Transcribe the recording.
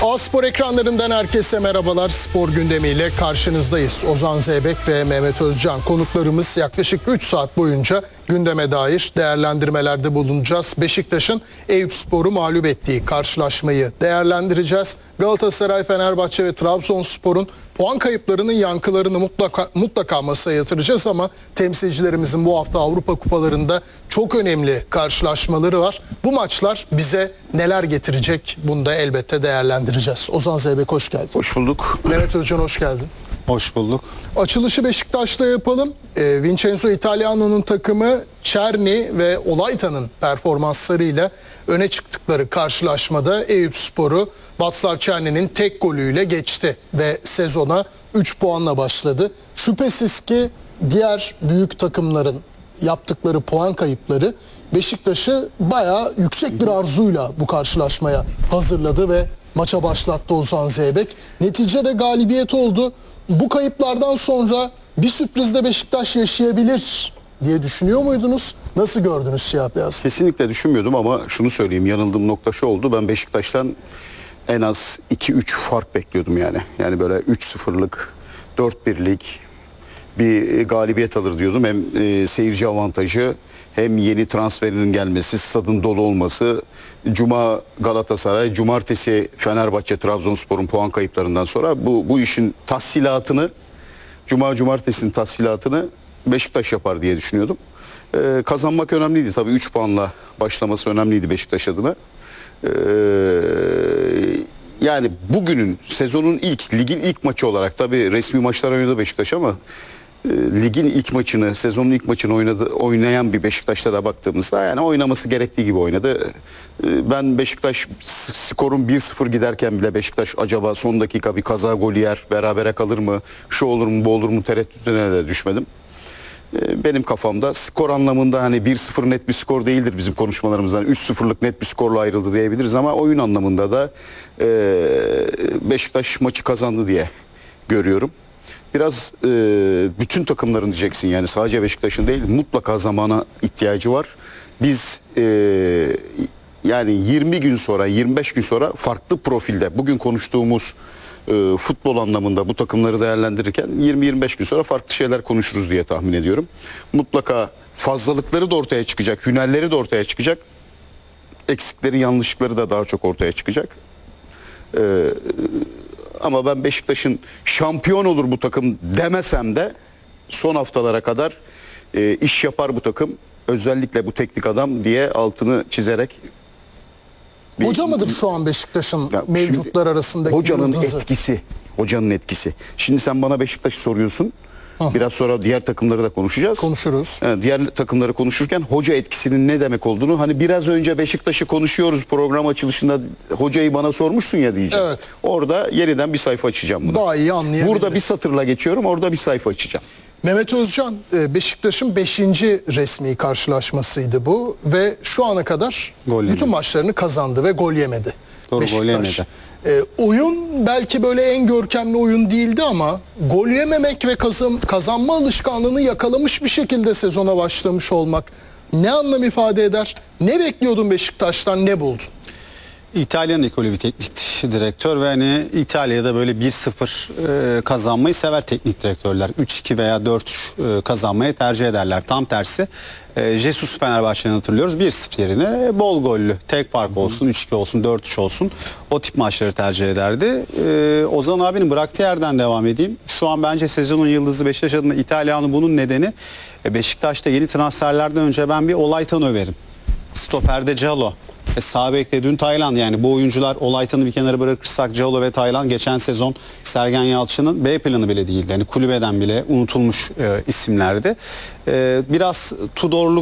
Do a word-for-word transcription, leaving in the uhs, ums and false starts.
A-Spor ekranlarından herkese merhabalar. Spor gündemiyle karşınızdayız. Ozan Zeybek ve Mehmet Özcan konuklarımız. Yaklaşık üç saat boyunca gündeme dair değerlendirmelerde bulunacağız. Beşiktaş'ın Eyüpspor'u mağlup ettiği karşılaşmayı değerlendireceğiz. Galatasaray, Fenerbahçe ve Trabzonspor'un puan kayıplarının yankılarını mutlaka, mutlaka masaya yatıracağız ama temsilcilerimizin bu hafta Avrupa Kupalarında çok önemli karşılaşmaları var. Bu maçlar bize neler getirecek bunu da elbette değerlendireceğiz. Ozan Zeybek hoş geldin. Hoş bulduk. Mehmet Özcan hoş geldin. Hoş bulduk. Açılışı Beşiktaş'ta yapalım. E, Vincenzo Italiano'nun takımı Czerny ve Olayta'nın performanslarıyla öne çıktıkları karşılaşmada Eyüpspor'u Václav Czerny'nin tek golüyle geçti ve sezona üç puanla başladı. Şüphesiz ki diğer büyük takımların yaptıkları puan kayıpları Beşiktaş'ı bayağı yüksek bir arzuyla bu karşılaşmaya hazırladı ve maça başlattı Ozan Zeybek. Neticede galibiyet oldu. Bu kayıplardan sonra bir sürpriz de Beşiktaş yaşayabilir diye düşünüyor muydunuz? Nasıl gördünüz siyah beyaz? Kesinlikle düşünmüyordum ama şunu söyleyeyim, yanıldığım nokta şu oldu. Ben Beşiktaş'tan en az iki üç fark bekliyordum yani. Yani böyle üç sıfırlık, dört birlik bir galibiyet alır diyordum. Hem e, seyirci avantajı, hem yeni transferinin gelmesi, stadın dolu olması, Cuma Galatasaray, Cumartesi Fenerbahçe, Trabzonspor'un puan kayıplarından sonra bu bu işin tahsilatını, Cuma Cumartesi'nin tahsilatını Beşiktaş yapar diye düşünüyordum. Ee, kazanmak önemliydi tabii, üç puanla başlaması önemliydi Beşiktaş adına. Ee, yani bugünün, sezonun ilk, ligin ilk maçı olarak tabii resmi maçlar oynadı Beşiktaş ama ligin ilk maçını, sezonun ilk maçını oynadı, oynayan bir Beşiktaş'ta da baktığımızda yani oynaması gerektiği gibi oynadı. Ben Beşiktaş skorun bir sıfır giderken bile Beşiktaş acaba son dakika bir kaza golü yer, berabere kalır mı, şu olur mu, bu olur mu tereddütüne de düşmedim. Benim kafamda skor anlamında hani bir sıfır net bir skor değildir bizim konuşmalarımızdan. üç sıfırlık net bir skorla ayrıldı diyebiliriz ama oyun anlamında da Beşiktaş maçı kazandı diye görüyorum. Biraz e, bütün takımların diyeceksin yani sadece Beşiktaş'ın değil, mutlaka zamana ihtiyacı var. Biz e, yani yirmi gün sonra, yirmi beş gün sonra farklı profilde bugün konuştuğumuz e, futbol anlamında bu takımları değerlendirirken yirmi yirmi beş gün sonra farklı şeyler konuşuruz diye tahmin ediyorum. Mutlaka fazlalıkları da ortaya çıkacak, hünerleri de ortaya çıkacak. Eksikleri, yanlışlıkları da daha çok ortaya çıkacak. Eee Ama ben Beşiktaş'ın şampiyon olur bu takım demesem de son haftalara kadar e, iş yapar bu takım. Özellikle bu teknik adam diye altını çizerek. Bir, Hoca mıdır şu an Beşiktaş'ın mevcutlar arasındaki hocanın yıldızı? etkisi. Hocanın etkisi. Şimdi sen bana Beşiktaş'ı soruyorsun. Aha. Biraz sonra diğer takımları da konuşacağız. Konuşuruz. Yani diğer takımları konuşurken hoca etkisinin ne demek olduğunu, hani biraz önce Beşiktaş'ı konuşuyoruz program açılışında, hocayı bana sormuşsun ya diyeceğim. Evet. Orada yeniden bir sayfa açacağım bunu. Daha iyi anlayabiliriz. Burada bir satırla geçiyorum, orada bir sayfa açacağım. Mehmet Özcan, Beşiktaş'ın beşinci resmi karşılaşmasıydı bu ve şu ana kadar Gol bütün yemedi. maçlarını kazandı ve gol yemedi. Doğru, Beşiktaş. gol yemedi. E, oyun belki böyle en görkemli oyun değildi ama gol yememek ve kazan, kazanma alışkanlığını yakalamış bir şekilde sezona başlamış olmak ne anlam ifade eder? Ne bekliyordun Beşiktaş'tan, ne buldun? İtalyan ekolü bir teknik direktör ve hani İtalya'da böyle bir sıfır e, kazanmayı sever teknik direktörler. üç iki veya dört üç e, kazanmayı tercih ederler. Tam tersi e, Jesus Fenerbahçe'den hatırlıyoruz. bir sıfır yerine bol gollü, tek fark olsun, üç iki olsun, dört üç olsun, o tip maçları tercih ederdi. E, Ozan abinin bıraktığı yerden devam edeyim. Şu an bence sezonun yıldızı Beşiktaş adına İtalyanı, bunun nedeni e, Beşiktaş'ta yeni transferlerden önce ben bir Olaytan'ı överim. Stoper'de Calo. E, sağ bekle dün Taylan, yani bu oyuncular, Olaytan'ı bir kenara bırakırsak Calo ve Taylan geçen sezon Sergen Yalçın'ın B planı bile değildi. Yani kulübeden bile unutulmuş e, isimlerdi. E, biraz Tudorlu